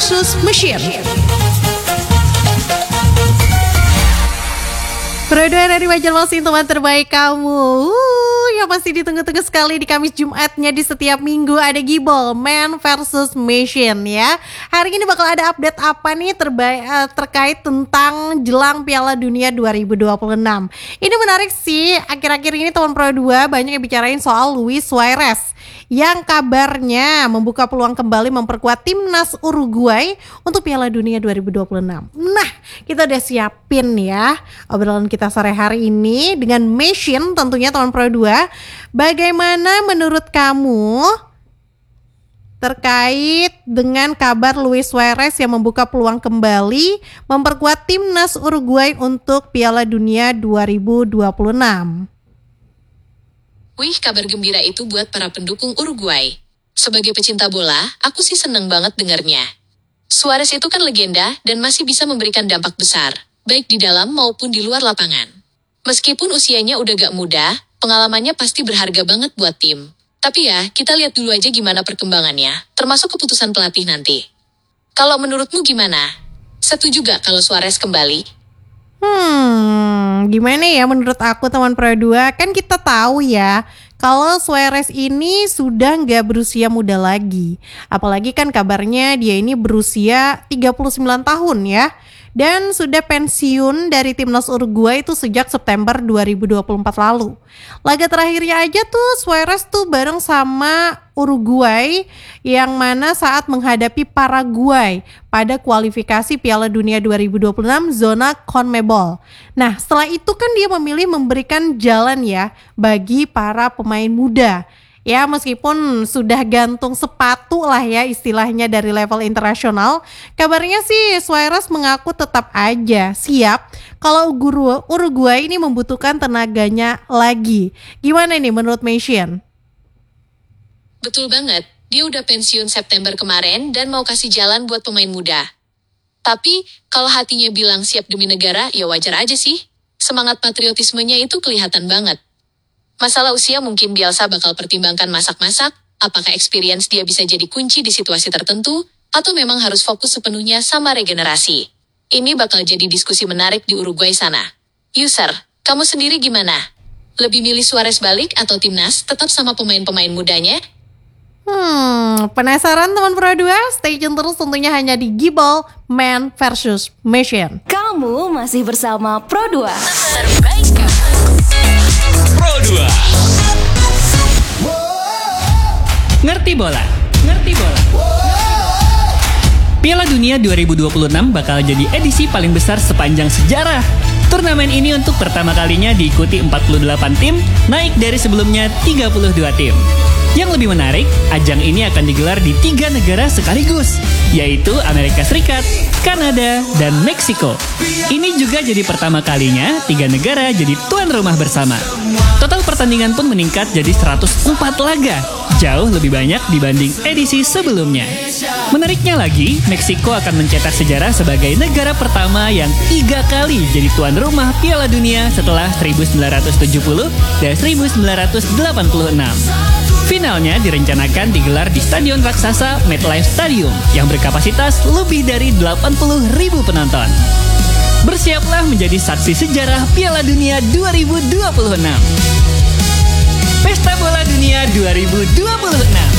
versus Machine. Produk dari Banjarmasin, teman terbaik kamu. Yang pasti ditunggu-tunggu sekali di Kamis Jumatnya di setiap minggu ada Gibol Man versus Machine ya. Hari ini bakal ada update apa nih terkait tentang jelang Piala Dunia 2026. Ini menarik sih, akhir-akhir ini teman Pro 2 banyak yang bicarain soal Luis Suarez yang kabarnya membuka peluang kembali memperkuat timnas Uruguay untuk Piala Dunia 2026. Nah, kita udah siapin ya obrolan kita sore hari ini dengan Machine tentunya teman Pro 2. Bagaimana menurut kamu terkait dengan kabar Luis Suarez yang membuka peluang kembali memperkuat timnas Uruguay untuk Piala Dunia 2026? Wih, kabar gembira itu buat para pendukung Uruguay. Sebagai pecinta bola, aku sih seneng banget dengarnya. Suarez itu kan legenda dan masih bisa memberikan dampak besar, baik di dalam maupun di luar lapangan. Meskipun usianya udah gak muda, pengalamannya pasti berharga banget buat tim. Tapi ya, kita lihat dulu aja gimana perkembangannya, termasuk keputusan pelatih nanti. Kalau menurutmu gimana? Setuju gak kalau Suarez kembali? Gimana ya menurut aku teman Pro 2? Kan kita tahu ya kalau Suarez ini sudah gak berusia muda lagi. Apalagi kan kabarnya dia ini berusia 39 tahun ya. Dan sudah pensiun dari timnas Uruguay itu sejak September 2024 lalu. Laga terakhirnya aja tuh Suarez tuh bareng sama Uruguay yang mana saat menghadapi Paraguay pada kualifikasi Piala Dunia 2026 zona CONMEBOL. Nah, setelah itu kan dia memilih memberikan jalan ya bagi para pemain muda. Ya, meskipun sudah gantung sepatu lah ya istilahnya dari level internasional, kabarnya sih Suarez mengaku tetap aja siap kalau Uruguay ini membutuhkan tenaganya lagi. Gimana nih menurut Machine? Betul banget, dia udah pensiun September kemarin dan mau kasih jalan buat pemain muda. Tapi, kalau hatinya bilang siap demi negara, ya wajar aja sih. Semangat patriotismenya itu kelihatan banget. Masalah usia mungkin Bielsa bakal pertimbangkan masak-masak, apakah experience dia bisa jadi kunci di situasi tertentu, atau memang harus fokus sepenuhnya sama regenerasi. Ini bakal jadi diskusi menarik di Uruguay sana. User, kamu sendiri gimana? Lebih milih Suarez balik atau timnas tetap sama pemain-pemain mudanya? Penasaran teman Pro 2? Stay tune terus tentunya hanya di Gibol Man versus Machine. Kamu masih bersama Pro 2. Pro 2. Ngerti bola. Piala Dunia 2026 bakal jadi edisi paling besar sepanjang sejarah. Turnamen ini untuk pertama kalinya diikuti 48 tim, naik dari sebelumnya 32 tim. Yang lebih menarik, ajang ini akan digelar di 3 negara sekaligus, yaitu Amerika Serikat, Kanada, dan Meksiko. Ini juga jadi pertama kalinya 3 negara jadi tuan rumah bersama. Total pertandingan pun meningkat jadi 104 laga, jauh lebih banyak dibanding edisi sebelumnya. Menariknya lagi, Meksiko akan mencetak sejarah sebagai negara pertama yang 3 kali jadi tuan rumah Piala Dunia setelah 1970 dan 1986. Finalnya direncanakan digelar di Stadion Raksasa MetLife Stadium yang berkapasitas lebih dari 80.000 penonton. Bersiaplah menjadi saksi sejarah Piala Dunia 2026. Pesta Bola Dunia 2026.